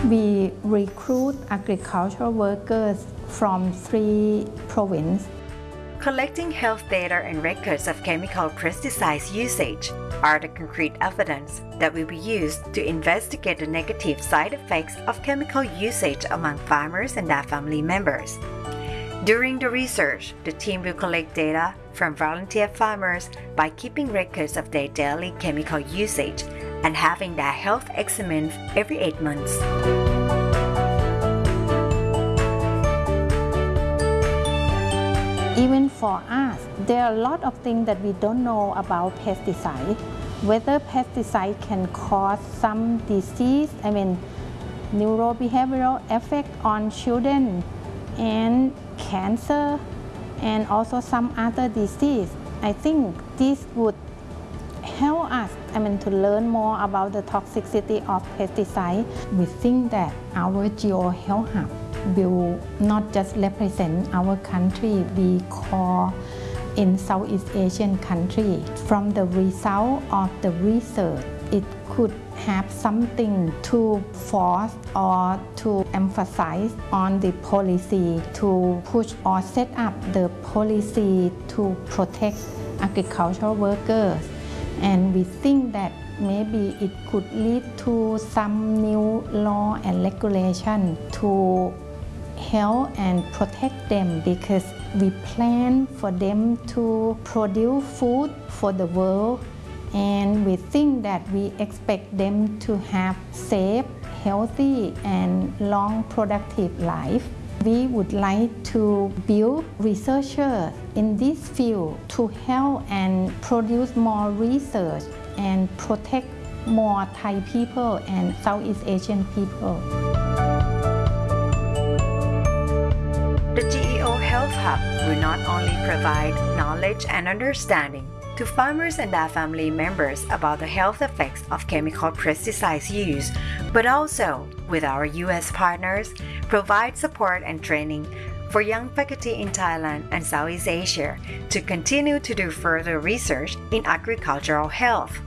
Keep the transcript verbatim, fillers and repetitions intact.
We recruit agricultural workers from three provinces. Collecting health data and records of chemical pesticides usage are the concrete evidence that will be used to investigate the negative side effects of chemical usage among farmers and their family members. During the research, the team will collect data from volunteer farmers by keeping records of their daily chemical usage and having their health examined every eight months. Even for us, there are a lot of things that we don't know about pesticides. Whether pesticide can cause some disease, I mean, neurobehavioral effect on children and cancer and also some other disease. I think this would help us, I mean, to learn more about the toxicity of pesticide. We think that our GeoHealth Hub will not just represent our country, we call in Southeast Asian country. From the result of the research, it could have something to force or to emphasize on the policy, to push or set up the policy to protect agricultural workers. And we think that maybe it could lead to some new law and regulation to help and protect them, because we plan for them to produce food for the world, and we think that we expect them to have safe, healthy and long productive life. We would like to build researchers in this field to help and produce more research and protect more Thai people and Southeast Asian people. The GeoHealth Hub will not only provide knowledge and understanding to farmers and their family members about the health effects of chemical pesticides use, but also, with our U S partners, provide support and training for young faculty in Thailand and Southeast Asia to continue to do further research in agricultural health.